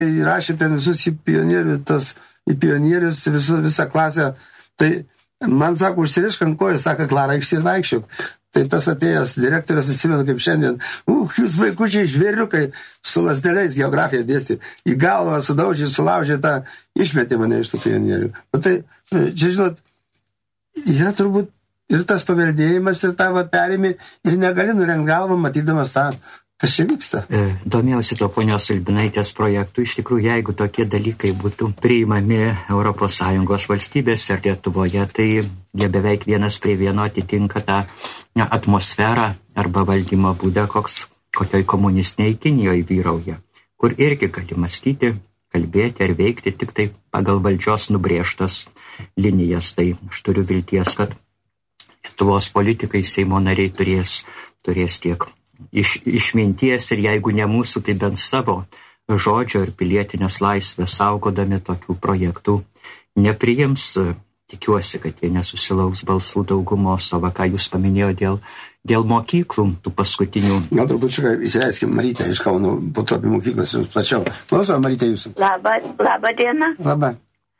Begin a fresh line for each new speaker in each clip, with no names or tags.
įrašė ten visus į pionierius, visą klasę. Tai man sako, užsirišk ant kojų, sako, Klara, išsivaikščiok. Tai tas atėjęs direktorius, atsimenu kaip šiandien, jūs vaikučiai žvėriukai su lasdeliais geografiją dėstė, į galvą sudaužė, sulaužė tą, išmetė mane iš tų pionierių. Bet tai, čia žinot, yra turbūt ir tas paveldėjimas, ir tą perėmė, ir negali nurengt galvą, matydamas tą, kas čia vyksta.
Domėjausi to ponios Ulbinaitės projektų. Iš tikrųjų, jeigu tokie dalykai būtų priimami ES valstybėse ar Lietuvoje, tai jie beveik vienas prie vieno atitinka tą atmosferą arba valdymo būdą, kokioj komunistiniai Kinijoje vyrauja, kur irgi gali mąstyti, kalbėti ar veikti tik tai pagal valdžios nubrėžtas linijas. Tai aš turiu vilties, kad Lietuvos politikai, Seimo nariai turės tiek išminties ir jeigu ne mūsų, tai bent savo žodžio ir pilietinės laisvės saugodami tokių projektų nepriims. Tikiuosi, kad jie nesusilauks balsų daugumos, o ką jūs paminėjote dėl mokyklų, tų paskutinių.
Gal turbūt šikai įsileiskim Marytę iš Kauno, po to apie mokyklas jums plačiau. Klausau, Marytė, jūsų.
Labą dieną.
Labą.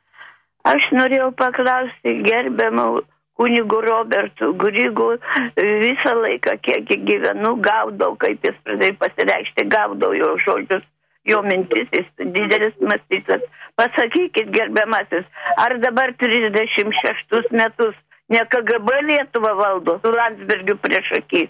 Aš norėjau paklausti gerbiamą kunigu Robertu Grigu, visą laiką, kiek gyvenu, gaudau, kaip jis pradėjo pasireikšti, gaudau jo žodžius, jo mintis, jis didelis mąstytas. Pasakykit, gerbiamasis, ar dabar 36 metus ne KGB Lietuvą valdo su Landsbergiu priešaky?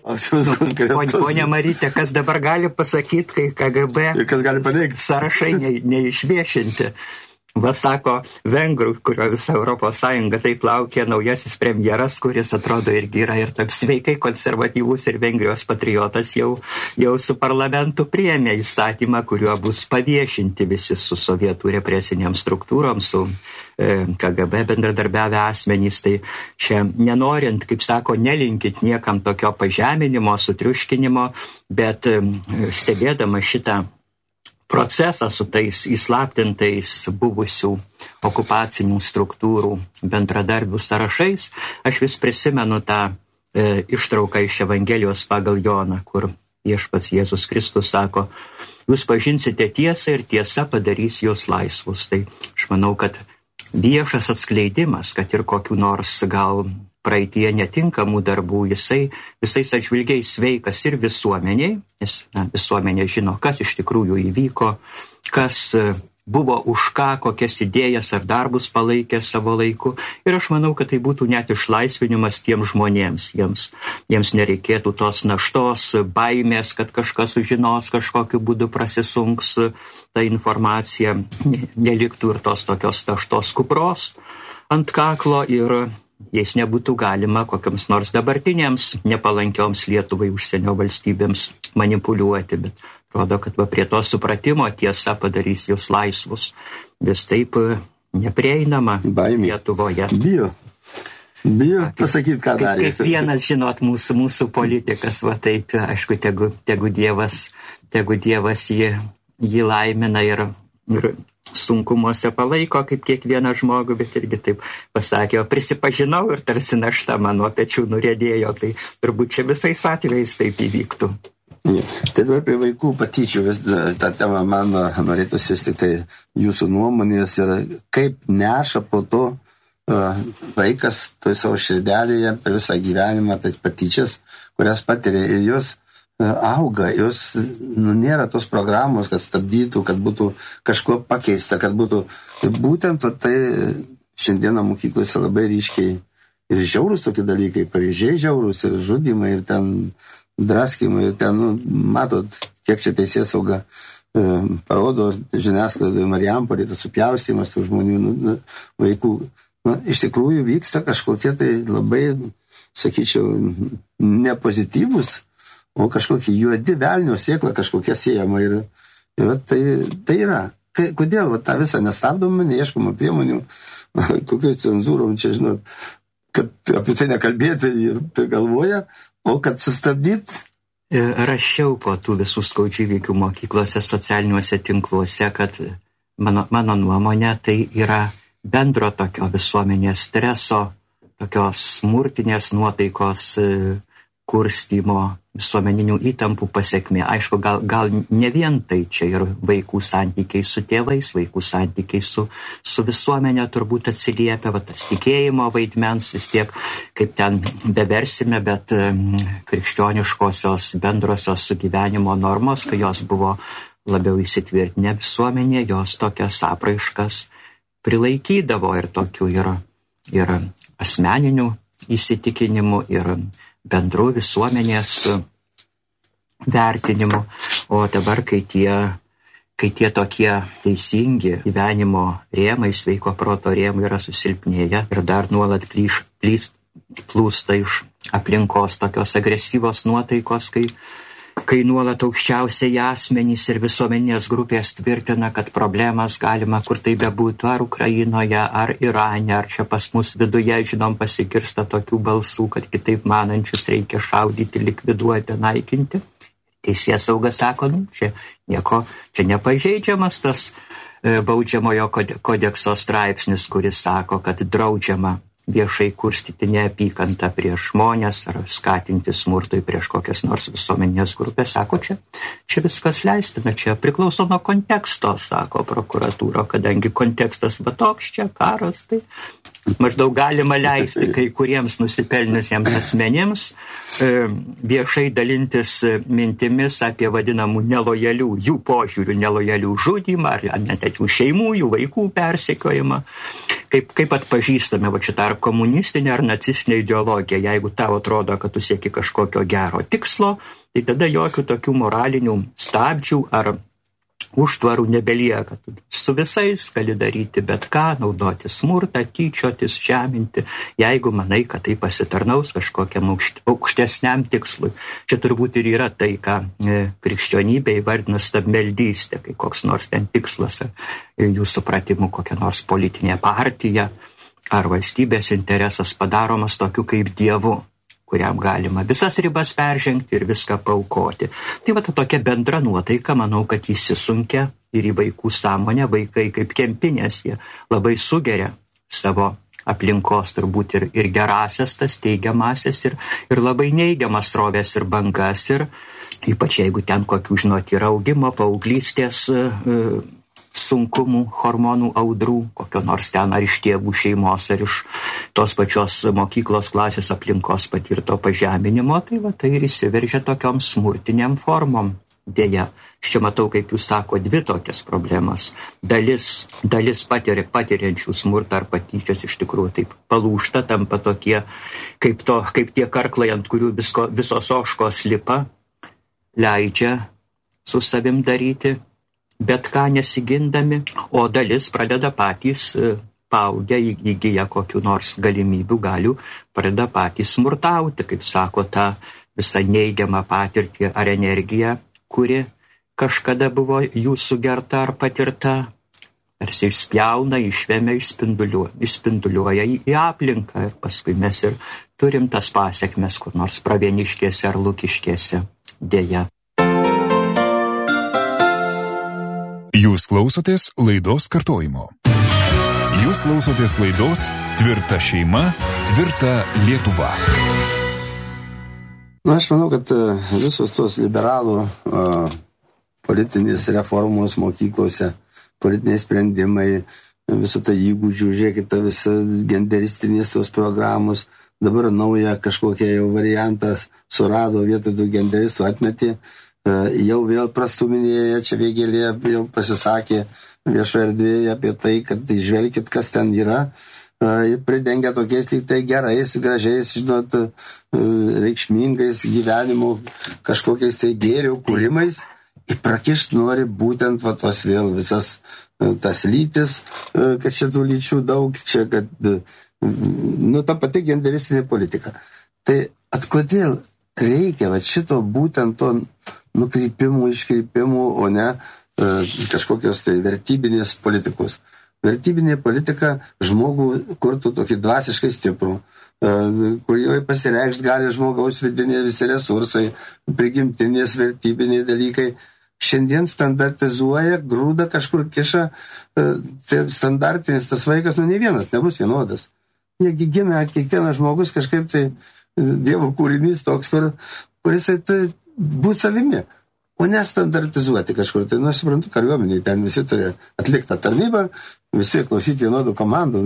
Ponia Marytė, kas dabar gali pasakyti, kai KGB
kas gali paneigti?
Sąrašai neišviešinti? Va sako vengrų, kurio visa Europos Sąjunga taip laukia, naujasis premjeras, kuris atrodo irgi yra ir taip sveikai konservatyvus ir Vengrijos patriotas, jau su parlamentu priėmė įstatymą, kuriuo bus paviešinti visi su sovietų represiniam struktūrom, su KGB bendradarbiavę asmenys. Tai čia nenorint, kaip sako, nelinkit niekam tokio pažeminimo, sutriuškinimo, bet stebėdama šitą procesą su tais įslaptintais buvusių okupacinių struktūrų bendradarbių sąrašais, aš vis prisimenu tą ištrauką iš Evangelijos pagal Joną, kur viešpats Jėzus Kristus sako, jūs pažinsite tiesą ir tiesa padarys jūs laisvus. Tai aš manau, kad viešas atskleidimas, kad ir kokių nors gal praeitie netinkamų darbų, jisai visais atžvilgiais sveikas ir visuomeniai, nes visuomenė žino, kas iš tikrųjų įvyko, kas buvo už ką, kokias idėjas ar darbus palaikė savo laiku. Ir aš manau, kad tai būtų net išlaisvinimas tiems žmonėms. Jiems nereikėtų tos naštos, baimės, kad kažkas sužinos, kažkokiu būdu prasisunks ta informacija, neliktų ir tos tokios naštos kupros ant kaklo ir jais nebūtų galima kokiams nors dabartinėms nepalankioms Lietuvai užsienio valstybėms manipuliuoti, bet rodo, kad prie to supratimo tiesa padarys jūs laisvus. Vis taip neprieinama Lietuvoje.
Bijo pasakyti, ką darė.
Kaip vienas, žinot, mūsų politikas, va taip, aišku, tegu Dievas jį laimina ir sunkumuose palaiko kaip kiekvieną žmogų, bet irgi taip pasakė, o prisipažinau ir tarsi našta mano pečių nuriedėjo, tai turbūt čia visais atvejais taip įvyktų.
Tai dabar prie vaikų patyčių vis tą temą man norėtųsi vis tik tai jūsų nuomonės ir kaip neša po to vaikas toj savo širdelėje per visą gyvenimą tas patyčias, kurias patiria ir jos auga, jos nėra tos programos, kad stabdytų, kad būtų kažko pakeista, kad būtų būtent tai šiandieną mokyklose labai ryškiai ir žiaurūs tokie dalykai, pavyzdžiai žiaurūs ir žudimai ir ten draskimai ir ten, matot, kiek čia teisėsauga parodo žiniasklaidoje Marijampolėje, tas supjaustymas tų žmonių, vaikų. Iš tikrųjų vyksta kažkokie tai labai, sakyčiau, nepozityvus, o kažkokie juodi velnio sėkla kažkokia siejama ir tai yra. Kodėl tą visą nestabdomą, neieškomą priemonių, kokios cenzūrom čia, žinot, kad apie tai nekalbėti ir prigalvoja, o kad sustabdyti?
Rašiau po tų visų skaudžių įvykių mokyklose, socialiniuose tinkluose, kad mano nuomonė tai yra bendro tokio visuomenės streso, tokios smurtinės nuotaikos kurstymo, visuomeninių įtampų pasiekmė. Aišku, gal ne vien tai čia ir vaikų santykiai su tėvais, vaikų santykiai su visuomenė turbūt atsiliepia, tas tikėjimo vaidmens vis tiek, kaip ten beversime, bet krikščioniškosios bendrosios sugyvenimo normos, kai jos buvo labiau įsitvirtinę visuomenė, jos tokias apraiškas prilaikydavo ir tokių ir asmeninių įsitikinimų, ir bendrų visuomenės vertinimų. O dabar, kai tie tokie teisingi gyvenimo rėmai, sveiko proto rėmai yra susilpnėję ir dar nuolat plūsta iš aplinkos tokios agresyvos nuotaikos, kai nuolat aukščiausiai asmenys ir visuomeninės grupės tvirtina, kad problemas galima kur tai bebūtų, ar Ukrainoje, ar Irane, ar čia pas mus viduje, žinom, pasigirsta tokių balsų, kad kitaip manančius reikia šaudyti, likviduoti, naikinti. Teisėsauga sako, čia nepažeidžiamas tas baudžiamojo kodekso straipsnis, kuris sako, kad draudžiama viešai kurstyti neapykantą prieš žmonės ar skatinti smurtui prieš kokias nors visuomenės grupės. Sako, čia viskas leistina, čia priklauso nuo konteksto, sako prokuratūra, kadangi kontekstas va toks čia karas, tai maždaug galima leisti kai kuriems nusipelniusiems asmenims viešai dalintis mintimis apie vadinamų nelojalių, jų požiūrių nelojalių žudymą, ar net jų šeimų, jų vaikų persekiojimą. Kaip atpažįstame šitą ar komunistinę ar nacistinę ideologiją. Jeigu tau atrodo, kad tu sieki kažkokio gero tikslo, tai tada jokių tokių moralinių stabdžių ar užtvarų nebelieka. Tu su visais gali daryti bet ką, naudoti smurtą, tyčiotis, žeminti, jeigu manai, kad tai pasitarnaus kažkokiam aukštesniam tikslui. Čia turbūt ir yra tai, ką krikščionybė įvardina stabmeldystė, kai koks nors ten tikslas, jų supratimu kokia nors politinė partija ar valstybės interesas padaromas tokiu kaip Dievu, kuriam galima visas ribas peržengti ir viską paaukoti. Tai va tokia bendra nuotaika, manau, kad įsisunkia ir į vaikų sąmonę. Vaikai kaip kempinės, jie labai sugeria savo aplinkos turbūt ir gerasias, tas teigiamasias, ir labai neigiamas srovės ir bangas, ir ypač jeigu ten kokių, yra augimo, paauglystės sunkumų, hormonų audrų, kokio nors ten ar iš tėvų šeimos, ar iš tos pačios mokyklos klasės aplinkos patirto pažeminimo, tai ir įsiveržia tokiom smurtiniam formom. Deja, aš čia matau, kaip jūs sako, dvi tokias problemas. Dalis patiriančių smurtą ar patyčias iš tikrųjų taip palūšta, tampa tokie, kaip tie karklai, ant kurių visos ožkos lipa, leidžia su savim daryti bet ką nesigindami, o dalis pradeda patys paaugę, įgyja kokių nors galimybių, galių, pradeda patys smurtauti, kaip sako, tą visą neigiamą patirtį ar energiją, kuri kažkada buvo jų sugerta ar patirta, tarsi išspjauna, išvemia, išspinduliuoja į aplinką, ir paskui mes ir turim tas pasekmes kur nors Pravieniškėse ar Lukiškėse, deja.
Jūs klausotės laidos kartojimo. Jūs klausotės laidos Tvirta šeima, tvirta Lietuva.
Aš manau, kad visos tos liberalų politinės reformos mokyklose, politiniai sprendimai, visų tai įgūdžių, žiūrėkit, visa genderistinės tos programos, dabar naują kažkokią jau variantas surado vietoj tų genderistų atmetė. Jau vėl prastuminėje, čia Vėgėlė jau pasisakė viešoje erdvėje apie tai, kad žvelkit, kas ten yra, ir pridengia tokiais lyg tai gerais, gražiais, reikšmingais gyvenimo kažkokiais tai gėrių kūrimais, ir prakišt nori būtent va tos vėl visas tas lytis, kad šitų lyčių daug, čia kad, ta pati genderistinė politika. Tai kodėl reikia va šito būtent to nukreipimų, iškreipimų, o ne kažkokios tai vertybinės politikos. Vertybinė politika žmogų kurtų tokį dvasiškai stiprų, kurioje pasireikšt gali žmogaus vidiniai visi resursai, prigimtinės vertybiniai dalykai. Šiandien standartizuoja, grūda kažkur kiša, tai standartinis tas vaikas, ne vienas, nebus vienodas. Jie gimė, kiekvienas žmogus kažkaip tai Dievo kūrinys toks, kuris turi būti savimi, o nestandartizuoti kažkur. Tai, suprantu, kariuomeniai ten visi turi atliktą tarnybą, visi klausyti vienodų komandų,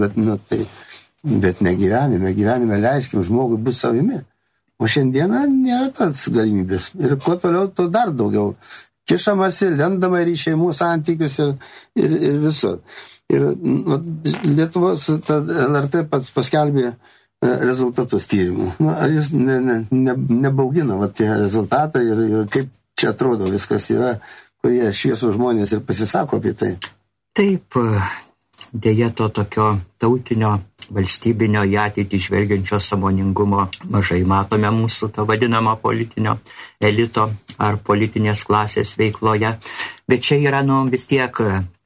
bet ne gyvenime. Gyvenime leiskim žmogui būti savimi. O šiandieną nėra tos galimybės. Ir kuo toliau, to dar daugiau. Kišamasi, lendama ir į šeimų santykius ir visur. Ir Lietuvos LRT pats paskelbė rezultatus tyrimų. Ar jis nebaugina tie rezultatai ir kaip čia atrodo viskas yra, kurie šviesų žmonės ir pasisako apie tai?
Taip, dėja to tokio tautinio, valstybinio į ateitį žvelgiančio sąmoningumo mažai matome mūsų to vadinamo politinio elito ar politinės klasės veikloje. Bet čia yra, vis tiek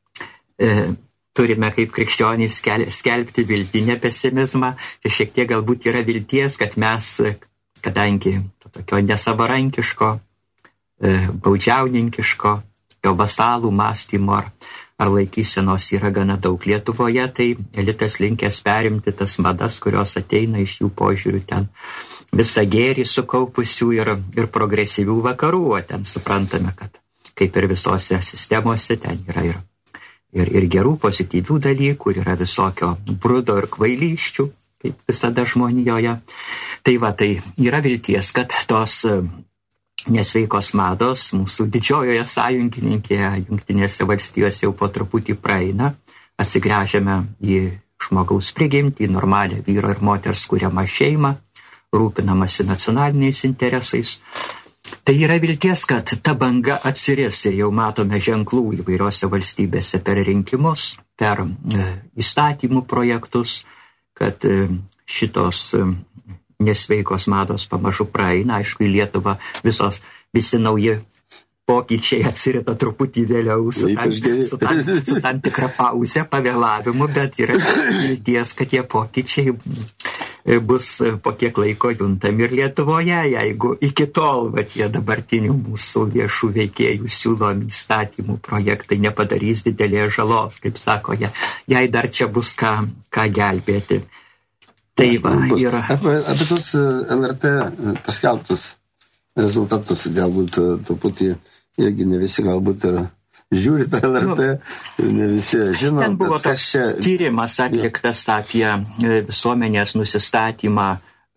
turime kaip krikščionys skelbti viltinę pesimizmą. Ir šiek tiek galbūt yra vilties, kad mes, kadangi tokio nesavarankiško, baudžiauninkiško, jo vasalų mąstymo ar laikysenos yra gana daug Lietuvoje, tai elitas linkęs perimti tas madas, kurios ateina iš jų požiūrių ten visą gėrį sukaupusių ir progresyvių vakarų, o ten suprantame, kad kaip ir visose sistemose ten yra ir gerų pozityvių dalykų, yra visokio brudo ir kvailyščių, kaip visada žmonijoje. Tai yra vilties, kad tos nesveikos mados mūsų didžiojoje sąjungininkėje, Jungtinėse valstijose jau po truputį praeina, atsigręžiame į žmogaus prigimtį, į normalią vyro ir moters kuriamą šeimą, rūpinamasi nacionaliniais interesais. Tai yra vilties, kad ta banga atsiris ir jau matome ženklų įvairiose valstybėse per rinkimus, per įstatymų projektus, kad šitos nesveikos mados pamažu praeina. Aišku, į Lietuvą visi nauji pokyčiai atsirita truputį vėliau su tam tikra pauze, pavėlavimu, bet yra vilties, kad tie pokyčiai bus po kiek laiko juntami ir Lietuvoje, jeigu iki tol tie dabartinių mūsų viešų veikėjų siūlomi įstatymų projektai nepadarys didelės žalos, kaip sako jie, jei dar čia bus ką gelbėti. Tai va, yra.
Apie tos LRT paskelbtus rezultatus galbūt truputį irgi ne visi galbūt ir žiūri tą LRT, ne visi žino.
Ten buvo toks tyrimas atliktas apie visuomenės nusistatymą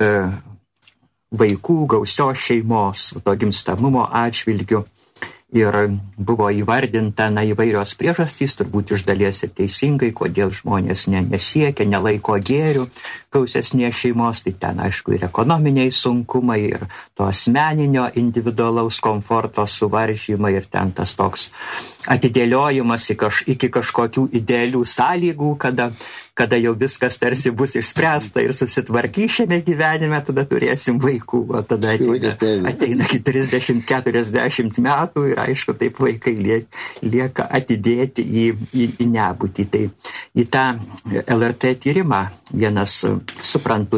vaikų, gausios šeimos, to gimstamumo atžvilgiu. Ir buvo įvardinta įvairios priežastys, turbūt iš dalies ir teisingai, kodėl žmonės nesiekia, nelaiko gėrių gausesnės šeimos. Tai ten, aišku, ir ekonominiai sunkumai, ir to asmeninio individualaus komforto suvaržymai, ir ten tas toks atidėliojimas iki kažkokių idealių sąlygų, kada jau viskas tarsi bus išspręsta ir susitvarkys šiame gyvenime, tada turėsim vaikų, o tada ateina iki 30-40 metų ir aišku, taip vaikai lieka atidėti į nebūtį. Tai į tą LRT tyrimą vienas, suprantu,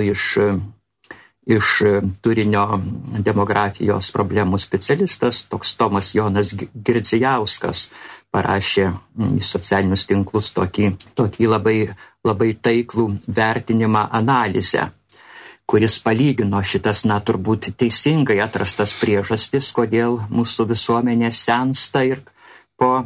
iš turinio demografijos problemų specialistas, toks Tomas Jonas Girdzijauskas, parašė į socialinius tinklus tokį labai taiklų vertinimą analizę, kuris palygino šitas, turbūt teisingai atrastas priežastis, kodėl mūsų visuomenė sensta ir po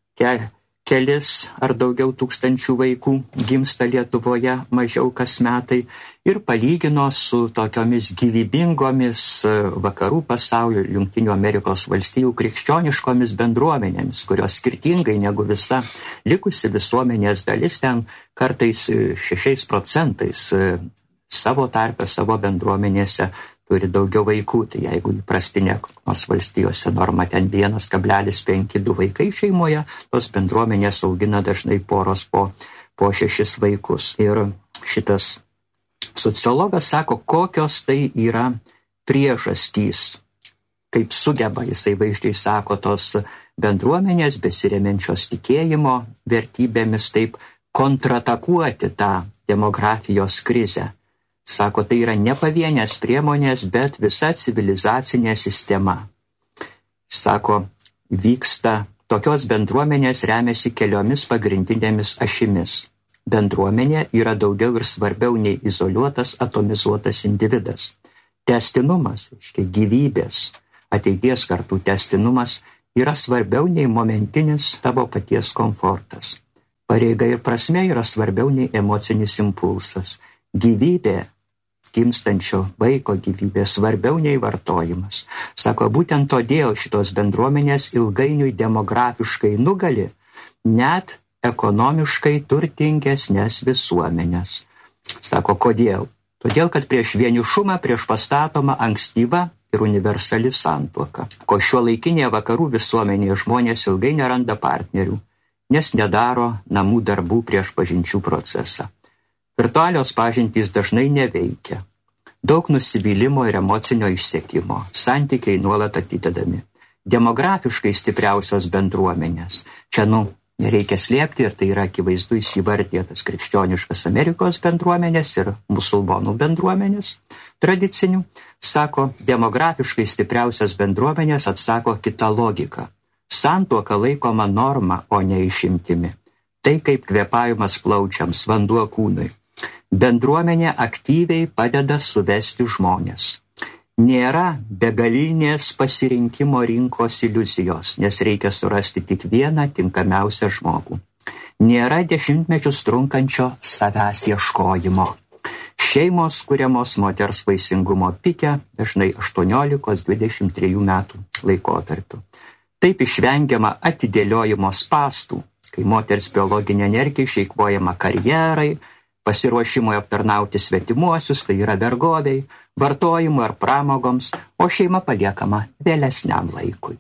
kelis ar daugiau tūkstančių vaikų gimsta Lietuvoje mažiau kas metai, ir palygino su tokiomis gyvybingomis vakarų pasaulio, Jungtinių Amerikos valstijų krikščioniškomis bendruomenėmis, kurios skirtingai negu visa likusi visuomenės dalis ten kartais 6% savo tarpe, savo bendruomenėse turi daugiau vaikų. Tai jeigu įprastinė nors valstijose norma ten 1,52 vaikai šeimoje, tos bendruomenės augina dažnai poros po 6 vaikus. Ir šitas sociologas sako, kokios tai yra priežastys, kaip sugeba, jisai vaizdžiai sako, tos bendruomenės besiremiančios tikėjimo vertybėmis taip kontratakuoti tą demografijos krizę. Sako, tai yra ne pavienės priemonės, bet visa civilizacinė sistema. Sako, tokios bendruomenės remiasi keliomis pagrindinėmis ašimis. Bendruomenė yra daugiau ir svarbiau nei izoliuotas, atomizuotas individas. Tęstinumas, gyvybės, ateities kartų tęstinumas yra svarbiau nei momentinis tavo paties komfortas. Pareiga ir prasmė yra svarbiau nei emocinis impulsas. Gyvybė, gimstančio vaiko gyvybė, svarbiau nei vartojimas. Sako, būtent todėl šitos bendruomenės ilgainiui demografiškai nugali net ekonomiškai turtingesnės visuomenės. Sako, kodėl? Todėl, kad prieš vienišumą prieš pastatoma ankstyva ir universali santuoka. Ko šiuolaikinėje vakarų visuomenėje žmonės ilgai neranda partnerių, nes nedaro namų darbų prieš pažinčių procesą. Virtualios pažintys dažnai neveikia. Daug nusivylimo ir emocinio išsekimo. Santykiai nuolat atidedami. Demografiškai stipriausios bendruomenės. Čia, nereikia slėpti ir tai yra akivaizdu įsivardėtas krikščioniškas Amerikos bendruomenės ir musulmonų bendruomenės tradicinių. Sako, demografiškai stipriausias bendruomenės atsako kitą logiką. Santuoka laikoma norma, o ne išimtimi. Tai kaip kvėpavimas plaučiams, vanduo kūnui. Bendruomenė aktyviai padeda suvesti žmonės. Nėra begalinės pasirinkimo rinkos iliuzijos, nes reikia surasti tik vieną tinkamiausią žmogų. Nėra dešimtmečius trunkančio savęs ieškojimo. Šeimos kuriamos moters vaisingumo pike dažnai 18-23 metų laikotarpiu. Taip išvengiama atidėliojimo spąstų, kai moters biologinė energija išeikvojama karjerai, pasiruošimui aptarnauti svetimuosius, tai yra vergoviai, vartojimui ar pramogoms, o šeima paliekama vėlesniam laikui.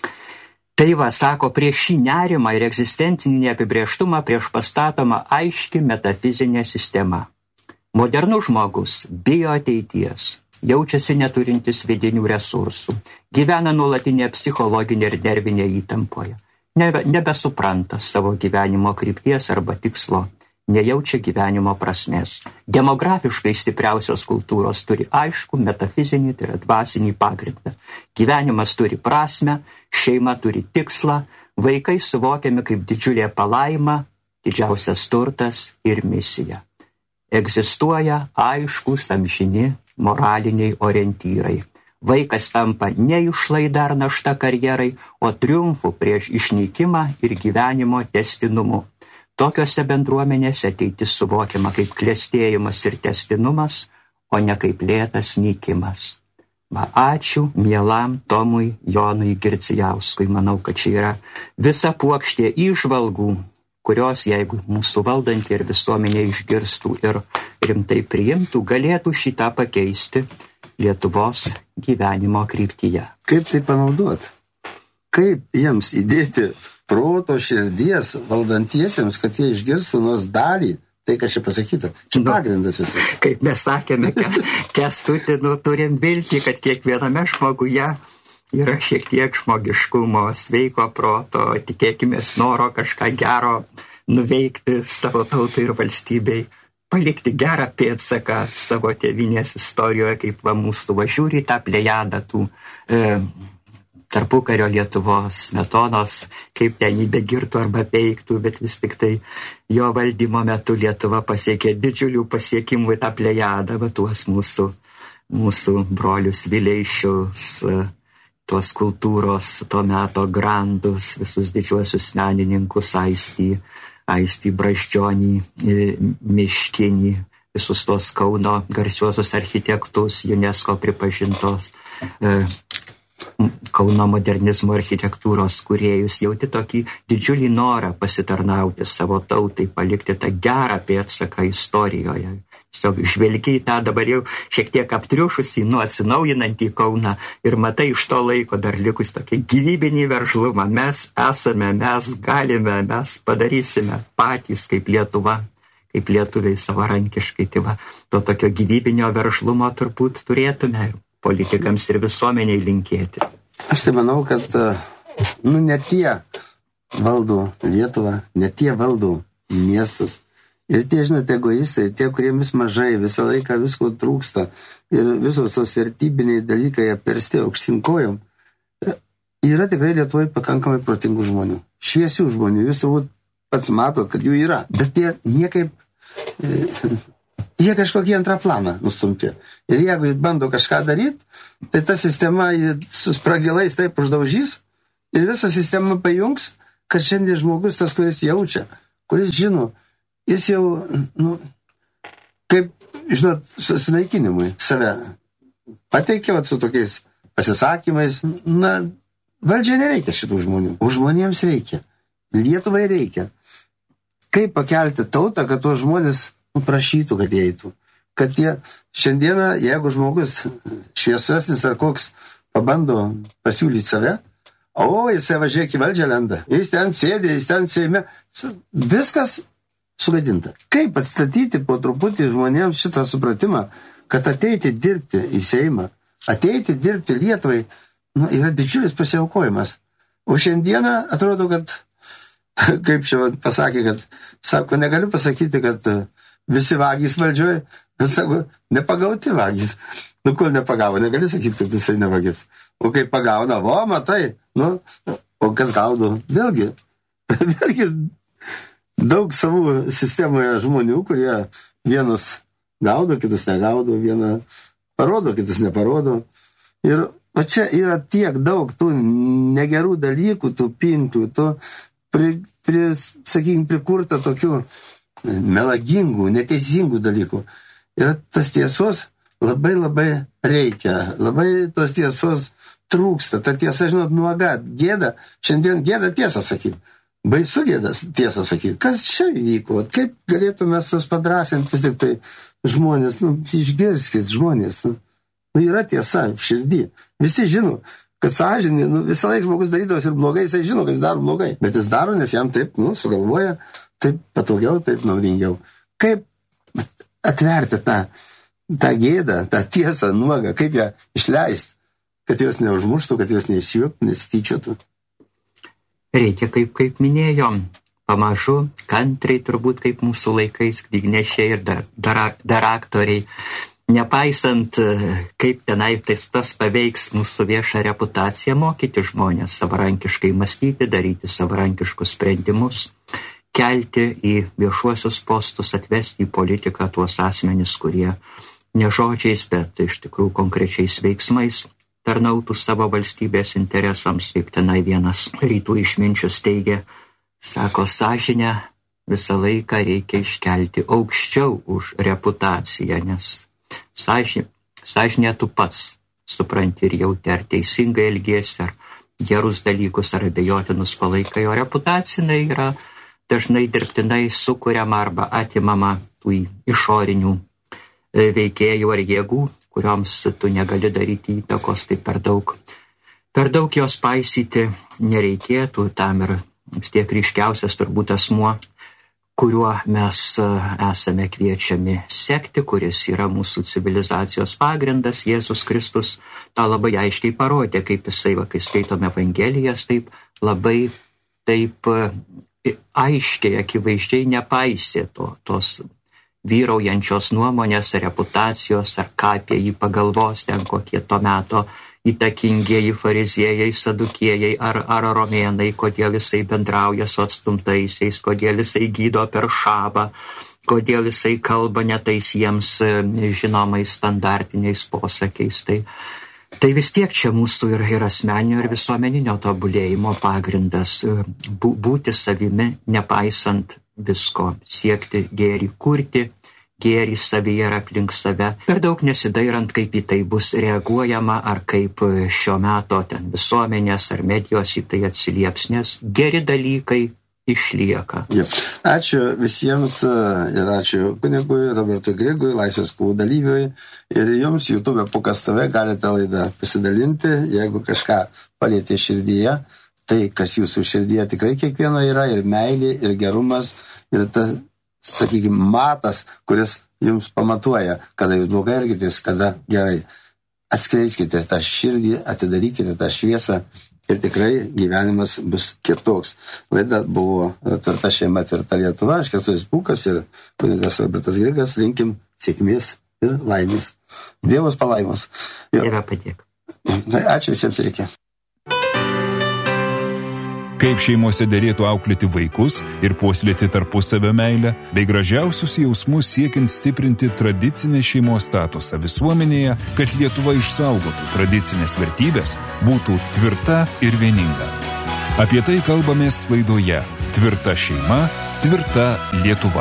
Tai sako, prieš šį nerimą ir egzistencinį neapibrėžtumą prieš pastatoma aiški metafizinė sistema. Modernus žmogus bijo ateities, jaučiasi neturintis vidinių resursų, gyvena nuolatinė psichologinė ir nervinė įtampoje, nebesupranta savo gyvenimo krypties arba tikslo, nejaučia gyvenimo prasmės. Demografiškai stipriausios kultūros turi aišku metafizinį, tai yra dvasinį pagrindą. Gyvenimas turi prasmę, šeima turi tikslą, vaikai suvokiami kaip didžiulė palaima, didžiausias turtas ir misija. Egzistuoja aiškus amžini moraliniai orientyrai. Vaikas tampa ne išlaida ar našta karjerai, o triumfu prieš išnykimą ir gyvenimo tęstinumu. Tokiose bendruomenėse ateitis suvokiama kaip klestėjimas ir tęstinumas, o ne kaip lėtas nykimas. Ačiū mielam Tomui Jonui Girdzijauskui. Manau, kad čia yra visa puokštė įžvalgų, kurios, jeigu mūsų valdantį ir visuomenė išgirstų ir rimtai priimtų, galėtų šitą pakeisti Lietuvos gyvenimo kryptyje.
Kaip tai panaudoti? Kaip jiems įdėti proto širdies valdantiesiems, kad jie išgirstų nors dalį, tai ką čia pasakyta. Čia pagrindas visai.
Kaip mes sakėme, Kęstuti, turim viltį, kad kiekviename žmoguje yra šiek tiek žmogiškumo, sveiko proto, tikėkime noro kažką gero nuveikti savo tautai ir valstybei, palikti gerą pėdsaką savo tėvynės istorijoje, kaip mūsų žiūri tą plejadą tų tarpukario Lietuvos Smetonos, kaip ten jį begirtų arba peiktų, bet vis tik tai jo valdymo metu Lietuva pasiekė didžiulių pasiekimų į tą plejadą, tuos mūsų brolius Vileišius, tuos kultūros to meto grandus, visus didžiuosius menininkus, Aistį Brazdžionį, Miškinį, visus tos Kauno garsiuosius architektus, UNESCO pripažintos Kauno modernizmo architektūros kūrėjus, jauti tokį didžiulį norą pasitarnauti savo tautai, palikti tą gerą pėdsaką istorijoje. Tiesiog žvelgi į tą dabar jau šiek tiek aptriušusį, atsinaujinantį Kauną ir matai iš to laiko dar likus tokį gyvybinį veržlumą. Mes esame, mes galime, mes padarysime patys kaip Lietuva, kaip lietuviai savarankiškai. Tai to tokio gyvybinio veržlumo turbūt turėtume politikams ir visuomeniai linkėti.
Aš tai manau, kad ne tie valdo Lietuvą, ne tie valdo miestus. Ir tie, žinote, egoistai, tie, kuriem vis mažai, visą laiką visko trūksta ir visos tos vertybiniai dalykai apversti aukštyn kojom. Yra tikrai Lietuvoje pakankamai protingų žmonių, šviesių žmonių. Jūs turbūt pats matot, kad jų yra, bet tie niekaip jie kažkokį antrą planą nustumti. Ir jeigu bando kažką daryti, tai ta sistema su spragilais taip uždaužys ir visa sistema pajungs, kad šiandien žmogus tas, kuris jaučia, kuris žino, jis jau, kaip, žinot, susinaikinimui save pateikia su tokiais pasisakymais. Valdžiai nereikia šitų žmonių. O žmonėms reikia. Lietuvai reikia. Kaip pakelti tautą, kad tuos žmonės prašytų, kad jie eitų. Kad jie šiandieną, jeigu žmogus šviesesnis ar koks pabando pasiūlyti save, jisai važiuok į valdžią lenda. Jis ten sėdė, jis ten Seime. Viskas sugadinta. Kaip atstatyti po truputį žmonėms šitą supratimą, kad ateiti dirbti į Seimą, ateiti dirbti Lietuvai, yra didžiulis pasiaukojimas. O šiandieną atrodo, kad, kaip čia pasakė, kad, sako, negaliu pasakyti, kad visi vagys valdžioje, bet sako, nepagauti vagys. Kol nepagavo, negali sakyti, kad jisai nevagis. O kai pagauna, matai, o kas gaudo? Vėlgi daug savų sistemoje žmonių, kurie vienus gaudo, kitus negaudo, vieną parodo, kitus neparodo. Ir čia yra tiek daug tų negerų dalykų, tų pintų, sakykime, prikurta tokių melagingų, neteisingų dalykų. Ir tas tiesos labai reikia, labai tos tiesos trūksta. Ta tiesa, žinot, nuoga, gėda, šiandien gėda tiesą sakyti. Baisu gėdas tiesą sakyti. Kas čia vyko? Kaip galėtume tos padrasinti vis tik tai žmonės? Išgirskit žmonės. Yra tiesa širdį. Visi žino, kad sąžinė, visą laiką žmogus darydavos ir blogai, jisai žino, kad jis daro blogai. Bet jis daro, nes jam taip, sugalvoja, taip patogiau, taip naudingiau. Kaip atverti tą gėdą, tą tiesą nuogą, kaip ją išleisti, kad jos neužmuštų, kad jos neišsijuoktų, nesityčiotų.
Reikia, kaip minėjom, pamažu, kantriai turbūt kaip mūsų laikais, knygnešiai ir dar aktoriai. Nepaisant, kaip tenai tas paveiks mūsų viešą reputaciją, mokyti žmonės savarankiškai mąstyti, daryti savarankiškus sprendimus, kelti į viešuosius postus, atvesti į politiką tuos asmenis, kurie ne žodžiais, bet iš tikrųjų konkrečiais veiksmais tarnautų savo valstybės interesams. Kaip tenai vienas rytų išminčius teigia, sako, sąžinę visą laiką reikia iškelti aukščiau už reputaciją, nes sąžinė tu pats supranti ir jauti, ar teisingai elgiesi, ar gerus dalykus, ar abejotinus palaikai, o reputacinai yra dažnai dirbtinai sukuriama arba atimama tų išorinių veikėjų ar jėgų, kurioms tu negali daryti įtakos, tai per daug jos paisyti nereikėtų. Tam ir vis tiek ryškiausias turbūt asmuo, kuriuo mes esame kviečiami sekti, kuris yra mūsų civilizacijos pagrindas, Jėzus Kristus, tą labai aiškiai parodė, kaip jisai, kai skaitome Evangelijas, taip labai aiškiai, akivaizdžiai nepaisė tos vyraujančios nuomonės, reputacijos, ar ką apie jį pagalvos ten kokie to meto įtakingieji fariziejai, sadukėjai ar romėnai, kodėl jisai bendrauja su atstumtaisiais, kodėl jisai gydo per šabą, kodėl jisai kalba netais jiems žinomais standartiniais posakiais. Tai vis tiek čia mūsų ir asmeninio, ir visuomeninio tobulėjimo pagrindas būti savimi, nepaisant visko, siekti gėrį, kurti gėrį savyje ir aplink save, per daug nesidairant, kaip į tai bus reaguojama, ar kaip šio meto visuomenės ar medijos į tai atsilieps, nes geri dalykai išlieka.
Ačiū visiems ir ačiū kunigui Robertui Grigui, Laisvės kovų dalyviui, ir jums YouTube pokastove galite laidą pasidalinti, jeigu kažką palietė širdyje. Tai, kas jūsų širdyje tikrai kiekvieno yra, ir meilė, ir gerumas, ir tas, sakykime, matas, kuris jums pamatuoja, kada jūs blogai elgitės, kada gerai. Atskleiskite tą širdį, atidarykite tą šviesą ir tikrai gyvenimas bus kitoks. Laida buvo Tvirta šeima, tvirta Lietuva. Aš Kęstutis Pūkas ir kunigas Robertas Grigas. Linkim sėkmės ir laimės. Dievas palaimos.
Yra padėk.
Ačiū visiems, reikia.
kaip šeimose derėtų auklėti vaikus ir puoselėti tarpusavio meilę, bei gražiausius jausmus siekiant stiprinti tradicinę šeimos statusą visuomenėje, kad Lietuva išsaugotų tradicinės vertybės, būtų tvirta ir vieninga. Apie tai kalbamės laidoje Tvirta šeima, tvirta Lietuva.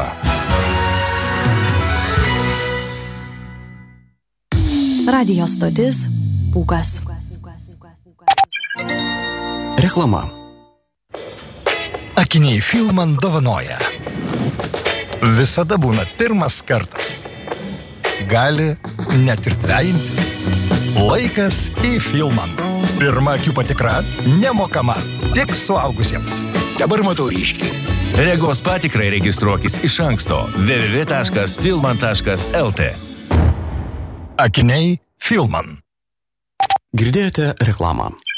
Radijo stotis Pūkas.
Reklama. Akiniai Filman dovanoja. Visada būna pirmas kartas. Gali net ir dvejintis. Laikas į Filman. Pirma akių patikra nemokama, tik suaugusiems.
Dabar matau ryškiai.
Regos patikrai registruokis iš anksto www.filman.lt.
Akiniai Filman.
Girdėjote reklamą.